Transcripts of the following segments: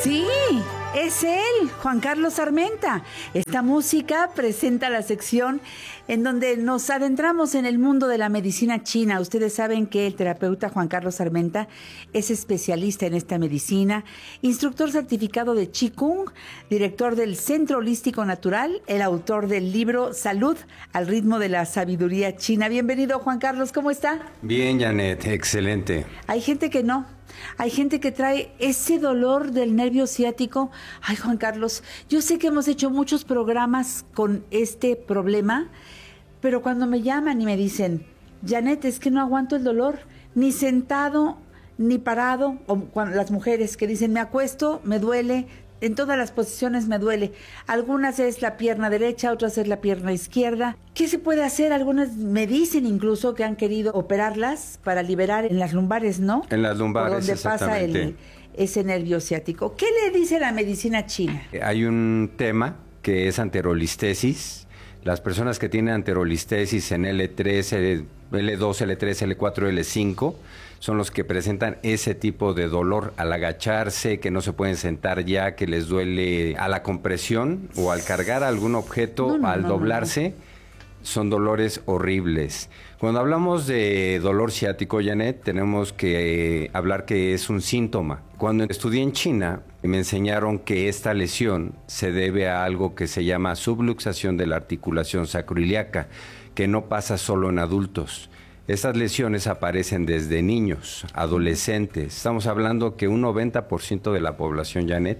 Sí, es él, Juan Carlos Armenta. Esta música presenta la sección en donde nos adentramos en el mundo de la medicina china. Ustedes saben que el terapeuta Juan Carlos Armenta es especialista en esta medicina, instructor certificado de Qigong, director del Centro Holístico Natural, el autor del libro Salud al ritmo de la sabiduría china. Bienvenido, Juan Carlos, ¿cómo está? Bien, Janet, excelente. Hay gente que no. Hay gente que trae ese dolor del nervio ciático. Ay, Juan Carlos, yo sé que hemos hecho muchos programas con este problema, pero cuando me llaman y me dicen, Janet, es que no aguanto el dolor, ni sentado, ni parado, o cuando las mujeres que dicen, me acuesto, me duele, en todas las posiciones me duele. Algunas es la pierna derecha, otras es la pierna izquierda. ¿Qué se puede hacer? Algunas me dicen incluso que han querido operarlas para liberar en las lumbares, ¿no? En las lumbares, por donde exactamente. pasa ese nervio ciático. ¿Qué le dice la medicina china? Hay un tema que es anterolistesis. Las personas que tienen anterolistesis en L3, L2, L3, L4, L5 son los que presentan ese tipo de dolor al agacharse, que no se pueden sentar ya, que les duele a la compresión o al cargar algún objeto, al doblarse. Son dolores horribles. Cuando hablamos de dolor ciático, Janet, tenemos que hablar que es un síntoma. Cuando estudié en China, me enseñaron que esta lesión se debe a algo que se llama subluxación de la articulación sacroiliaca, que no pasa solo en adultos. Estas lesiones aparecen desde niños, adolescentes. Estamos hablando que un 90% de la población, Janet,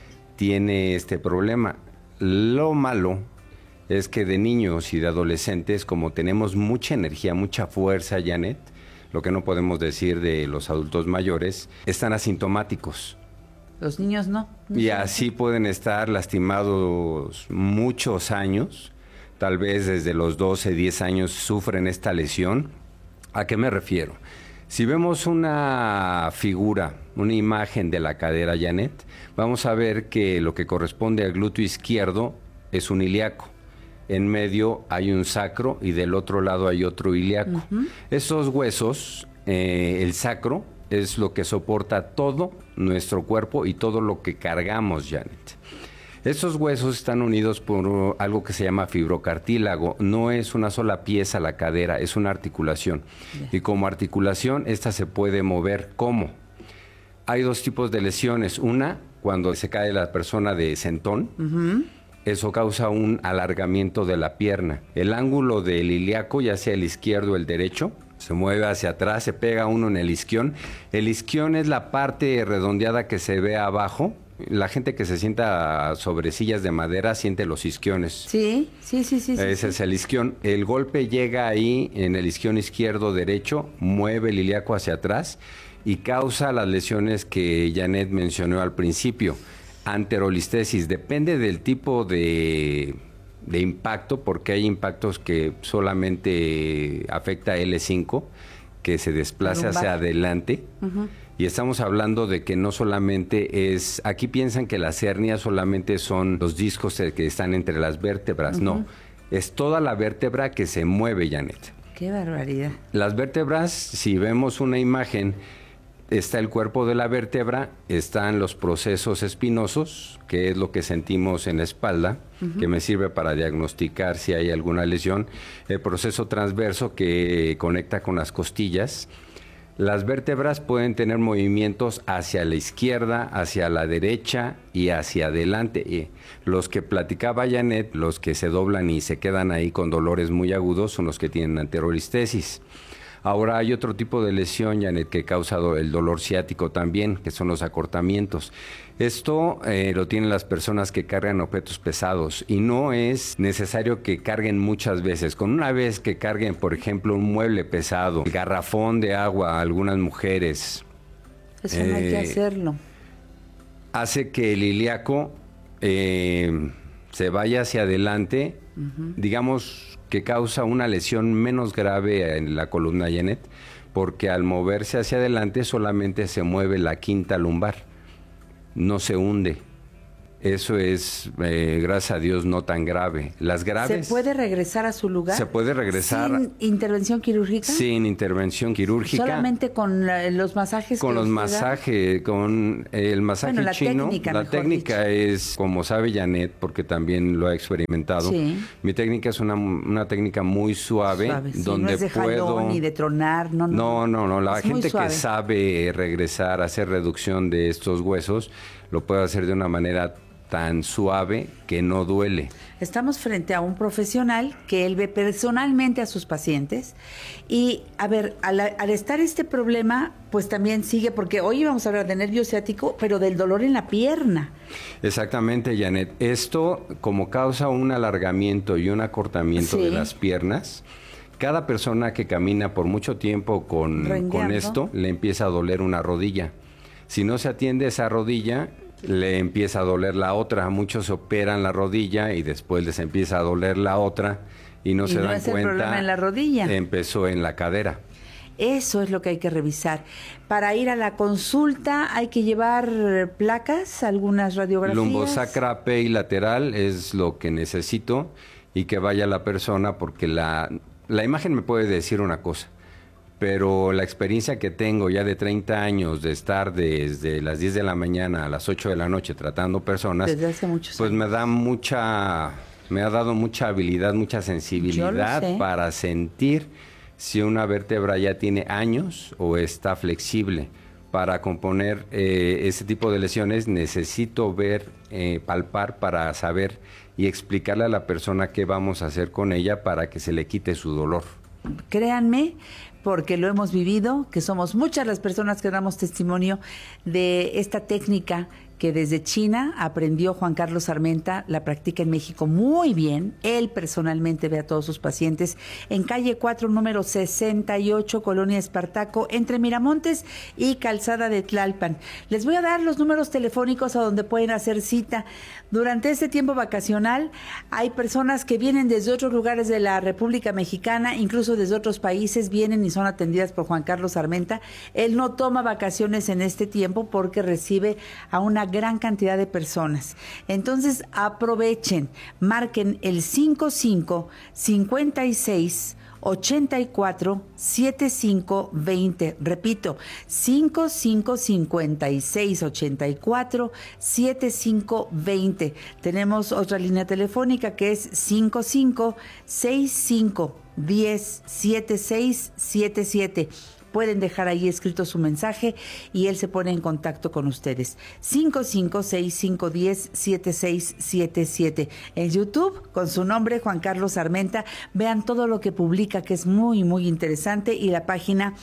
tiene este problema. Lo malo es que de niños y de adolescentes, como tenemos mucha energía, mucha fuerza, Janet, lo que no podemos decir de los adultos mayores, están asintomáticos. Los niños no. Y así pueden estar lastimados muchos años, tal vez desde los 12, 10 años sufren esta lesión. ¿A qué me refiero? Si vemos una figura, una imagen de la cadera, Janet, vamos a ver que lo que corresponde al glúteo izquierdo es un ilíaco. En medio hay un sacro y del otro lado hay otro ilíaco. Esos huesos, el sacro, es lo que soporta todo nuestro cuerpo y todo lo que cargamos, Janet. Estos huesos están unidos por algo que se llama fibrocartílago. No es una sola pieza la cadera, es una articulación. Y como articulación, esta se puede mover. ¿Cómo? Hay dos tipos de lesiones. Una, cuando se cae la persona de sentón, eso causa un alargamiento de la pierna. El ángulo del ilíaco, ya sea el izquierdo o el derecho, se mueve hacia atrás, se pega uno en el isquión. El isquión es la parte redondeada que se ve abajo. La gente que se sienta sobre sillas de madera siente los isquiones. Sí. Ese es el isquión. El golpe llega ahí en el isquión izquierdo derecho, mueve el ilíaco hacia atrás y causa las lesiones que Janet mencionó al principio. Anterolistesis, depende del tipo de impacto, porque hay impactos que solamente afecta a L5, que se desplaza hacia adelante. Y estamos hablando de que no solamente es... Aquí piensan que las hernias solamente son los discos que están entre las vértebras. No, es toda la vértebra que se mueve, Janet. ¡Qué barbaridad! Las vértebras, si vemos una imagen, está el cuerpo de la vértebra, están los procesos espinosos, que es lo que sentimos en la espalda, que me sirve para diagnosticar si hay alguna lesión. El proceso transverso que conecta con las costillas. Las vértebras pueden tener movimientos hacia la izquierda, hacia la derecha y hacia adelante. Y los que platicaba Janet, los que se doblan y se quedan ahí con dolores muy agudos, son los que tienen anterolistesis. Ahora hay otro tipo de lesión, Janet, que causa el dolor ciático también, que son los acortamientos. Esto lo tienen las personas que cargan objetos pesados y no es necesario que carguen muchas veces. Con una vez que carguen, por ejemplo, un mueble pesado, el garrafón de agua a algunas mujeres. Eso no hay que hacerlo. Hace que el ilíaco se vaya hacia adelante, digamos que causa una lesión menos grave en la columna, Janet, porque al moverse hacia adelante solamente se mueve la quinta lumbar, no se hunde. eso es, gracias a Dios, no tan grave. Las graves... ¿Se puede regresar a su lugar? Se puede regresar... ¿Sin intervención quirúrgica? Sin intervención quirúrgica. ¿Solamente con los masajes? Con los masajes, con el masaje bueno, chino. La técnica es, como sabe Janet, porque también lo ha experimentado, sí. Mi técnica es una técnica muy suave, sí, donde no es de jalón ni de tronar, no. La gente que sabe regresar, hacer reducción de estos huesos, lo puede hacer de una manera tan suave que no duele. Estamos frente a un profesional que él ve personalmente a sus pacientes y, a ver, al estar este problema, pues también sigue, porque hoy vamos a hablar de nervio ciático, pero del dolor en la pierna. Exactamente, Janet. Esto, como causa un alargamiento y un acortamiento de las piernas, cada persona que camina por mucho tiempo con esto, le empieza a doler una rodilla. Si no se atiende esa rodilla, le empieza a doler la otra. Muchos operan la rodilla y después les empieza a doler la otra y no se dan cuenta. El problema en la rodilla. Empezó en la cadera. Eso es lo que hay que revisar. Para ir a la consulta hay que llevar placas, algunas radiografías. Lumbosacra lateral es lo que necesito y que vaya la persona, porque la imagen me puede decir una cosa, pero la experiencia que tengo ya de 30 años de estar desde las 10 de la mañana a las 8 de la noche tratando personas, desde hace muchos pues años. me ha dado mucha habilidad, mucha sensibilidad para sentir si una vértebra ya tiene años o está flexible. Para componer ese tipo de lesiones necesito ver, palpar para saber y explicarle a la persona qué vamos a hacer con ella para que se le quite su dolor. Créanme, porque lo hemos vivido, que somos muchas las personas que damos testimonio de esta técnica que desde China aprendió Juan Carlos Armenta, la practica en México muy bien. Él personalmente ve a todos sus pacientes en calle 4, número 68, Colonia Espartaco, entre Miramontes y Calzada de Tlalpan. Les voy a dar los números telefónicos a donde pueden hacer cita. Durante este tiempo vacacional hay personas que vienen desde otros lugares de la República Mexicana, incluso desde otros países, vienen y son atendidas por Juan Carlos Armenta. Él no toma vacaciones en este tiempo porque recibe a una gran cantidad de personas. Entonces aprovechen, marquen el 55 56 84 75 20. Repito, 55 56 84 75 20. Tenemos otra línea telefónica que es 55 65 10 76 77. Pueden dejar ahí escrito su mensaje y él se pone en contacto con ustedes. 5565107677. En YouTube, con su nombre, Juan Carlos Armenta. Vean todo lo que publica, que es muy, muy interesante. Y la página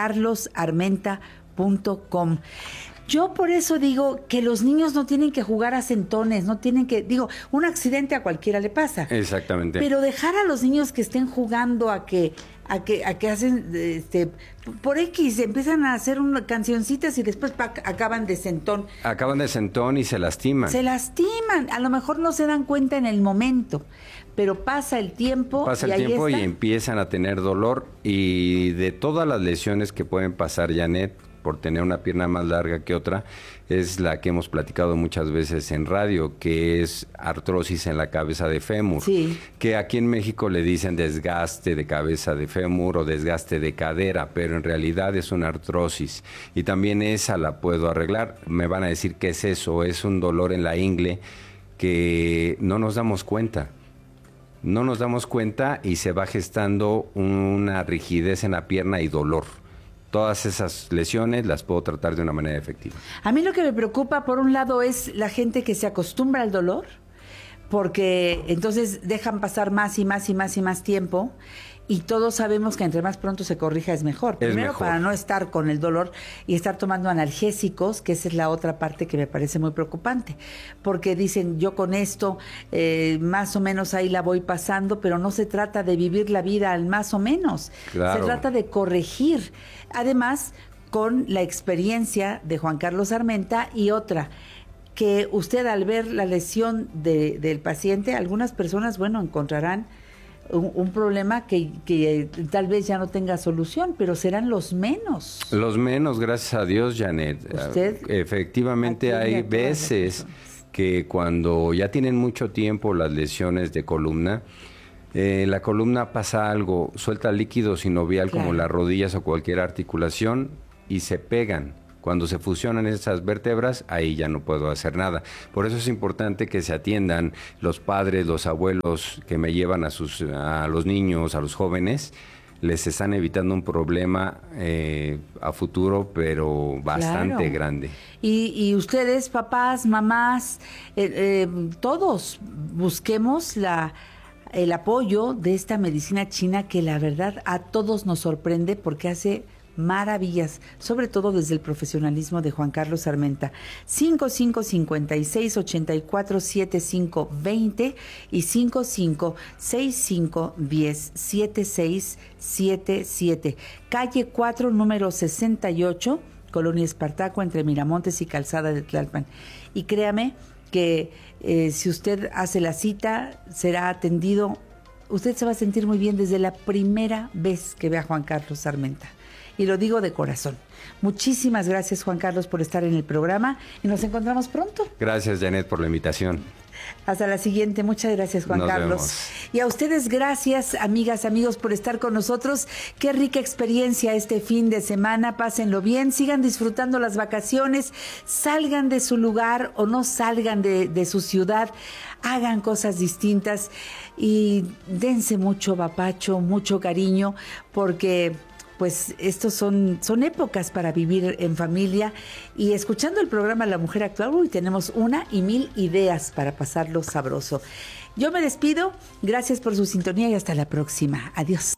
carlosarmenta.com. Yo por eso digo que los niños no tienen que jugar a centones, no tienen que, un accidente a cualquiera le pasa. Exactamente. Pero dejar a los niños que estén jugando a que hacen, por X, empiezan a hacer unas cancioncitas y después acaban de centón. Acaban de centón y se lastiman. Se lastiman, a lo mejor no se dan cuenta en el momento, pero pasa el tiempo. Y empiezan a tener dolor, y de todas las lesiones que pueden pasar, Janet, por tener una pierna más larga que otra, es la que hemos platicado muchas veces en radio, que es artrosis en la cabeza de fémur, que aquí en México le dicen desgaste de cabeza de fémur o desgaste de cadera, pero en realidad es una artrosis, y también esa la puedo arreglar. Me van a decir, ¿qué es eso? Es un dolor en la ingle que no nos damos cuenta. No nos damos cuenta y se va gestando una rigidez en la pierna y dolor. Todas esas lesiones las puedo tratar de una manera efectiva. A mí lo que me preocupa, por un lado, es la gente que se acostumbra al dolor, porque entonces dejan pasar más y más y más y más tiempo, y todos sabemos que entre más pronto se corrija es mejor. Primero, para no estar con el dolor y estar tomando analgésicos, que esa es la otra parte que me parece muy preocupante, porque dicen, yo con esto más o menos ahí la voy pasando, pero no se trata de vivir la vida al más o menos, se trata de corregir. Además, con la experiencia de Juan Carlos Armenta, y otra, que usted al ver la lesión del paciente, algunas personas, encontrarán un problema que tal vez ya no tenga solución, pero serán los menos. Los menos, gracias a Dios, Janet. ¿Usted? Efectivamente hay veces que cuando ya tienen mucho tiempo las lesiones de columna, la columna pasa algo, suelta líquido sinovial como las rodillas o cualquier articulación y se pegan. Cuando se fusionan esas vértebras, ahí ya no puedo hacer nada. Por eso es importante que se atiendan los padres, los abuelos que me llevan a los niños, a los jóvenes. Les están evitando un problema a futuro, pero bastante grande. Y ustedes, papás, mamás, todos busquemos el apoyo de esta medicina china que la verdad a todos nos sorprende porque hace maravillas, sobre todo desde el profesionalismo de Juan Carlos Armenta. 5556-847520 y 5565107677. Calle 4, número 68, Colonia Espartaco, entre Miramontes y Calzada de Tlalpan. Y créame que si usted hace la cita, será atendido. Usted se va a sentir muy bien desde la primera vez que vea a Juan Carlos Armenta. Y lo digo de corazón. Muchísimas gracias, Juan Carlos, por estar en el programa y nos encontramos pronto. Gracias, Janet, por la invitación. Hasta la siguiente. Muchas gracias, Juan Carlos. Vemos. Y a ustedes, gracias, amigas, amigos, por estar con nosotros. Qué rica experiencia este fin de semana. Pásenlo bien, sigan disfrutando las vacaciones, salgan de su lugar o no salgan de su ciudad, hagan cosas distintas y dense mucho apapacho, mucho cariño, porque pues estos son épocas para vivir en familia. Y escuchando el programa La Mujer Actual, hoy tenemos 1,000 ideas para pasarlo sabroso. Yo me despido, gracias por su sintonía y hasta la próxima. Adiós.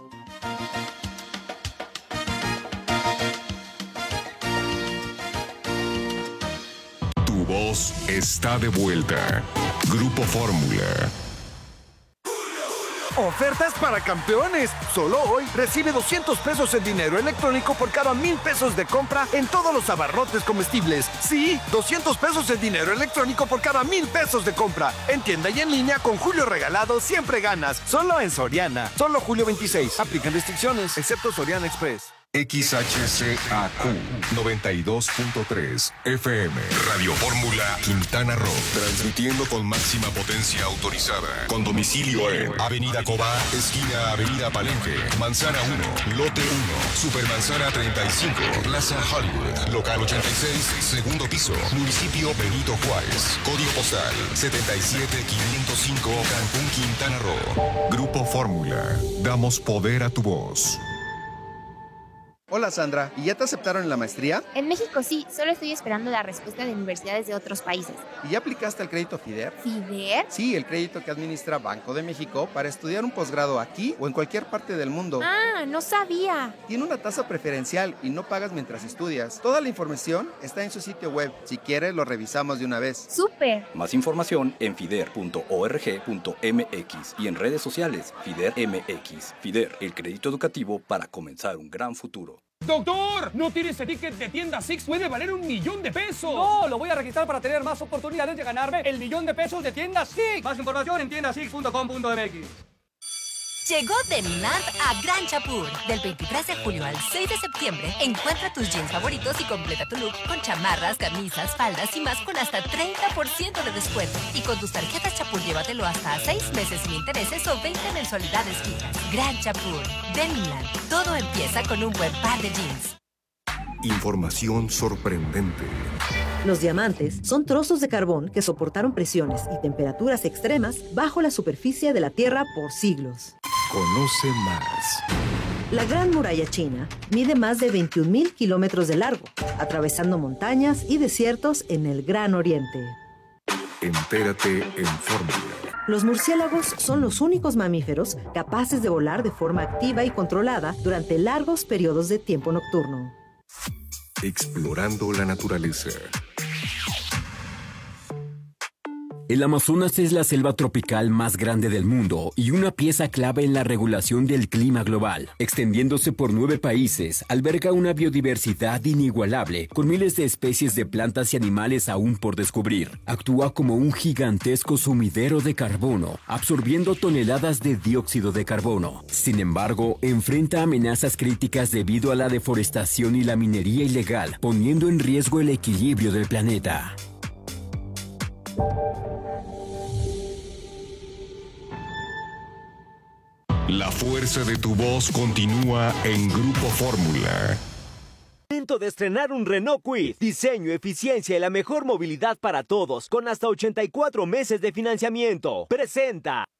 Tu voz está de vuelta. Grupo Fórmula. Ofertas para campeones. Solo hoy recibe 200 pesos en dinero electrónico por cada 1,000 pesos de compra en todos los abarrotes comestibles. Sí, 200 pesos en dinero electrónico por cada 1,000 pesos de compra. En tienda y en línea con Julio Regalado siempre ganas. Solo en Soriana. Solo julio 26. Aplican restricciones, excepto Soriana Express. XHCAQ 92.3 FM Radio Fórmula Quintana Roo, transmitiendo con máxima potencia autorizada, con domicilio en Avenida Cobá, esquina Avenida Palenque, Manzana 1, Lote 1, Supermanzana 35, Plaza Hollywood, local 86, segundo piso, municipio Benito Juárez, código postal 77505, Cancún, Quintana Roo. Grupo Fórmula, damos poder a tu voz. Hola Sandra, ¿y ya te aceptaron en la maestría? En México sí, solo estoy esperando la respuesta de universidades de otros países. ¿Y ya aplicaste al crédito FIDER? ¿FIDER? Sí, el crédito que administra Banco de México para estudiar un posgrado aquí o en cualquier parte del mundo. Ah, no sabía. Tiene una tasa preferencial y no pagas mientras estudias. Toda la información está en su sitio web. Si quieres, lo revisamos de una vez. ¡Súper! Más información en fider.org.mx y en redes sociales FIDER MX. FIDER, el crédito educativo para comenzar un gran futuro. ¡Doctor! ¿No tiene ese ticket de tienda Six? ¡Puede valer $1,000,000! No, lo voy a registrar para tener más oportunidades de ganarme el $1,000,000 de tienda Six. Más información en tiendasix.com.mx. Llegó Deniland a Gran Chapur. Del 23 de julio al 6 de septiembre, encuentra tus jeans favoritos y completa tu look con chamarras, camisas, faldas y más con hasta 30% de descuento. Y con tus tarjetas Chapur, llévatelo hasta 6 meses sin intereses o 20 mensualidades fijas. Gran Chapur. Deniland. Todo empieza con un buen par de jeans. Información sorprendente. Los diamantes son trozos de carbón que soportaron presiones y temperaturas extremas bajo la superficie de la Tierra por siglos. Conoce más. La Gran Muralla China mide más de 21,000 kilómetros de largo, atravesando montañas y desiertos en el Gran Oriente. Entérate en Fórmula. Los murciélagos son los únicos mamíferos capaces de volar de forma activa y controlada durante largos periodos de tiempo nocturno. Explorando la naturaleza. El Amazonas es la selva tropical más grande del mundo y una pieza clave en la regulación del clima global. Extendiéndose por 9 países, alberga una biodiversidad inigualable, con miles de especies de plantas y animales aún por descubrir. Actúa como un gigantesco sumidero de carbono, absorbiendo toneladas de dióxido de carbono. Sin embargo, enfrenta amenazas críticas debido a la deforestación y la minería ilegal, poniendo en riesgo el equilibrio del planeta. La fuerza de tu voz continúa en Grupo Fórmula. Momento de estrenar un Renault Kwid. Diseño, eficiencia y la mejor movilidad para todos, con hasta 84 meses de financiamiento. Presenta.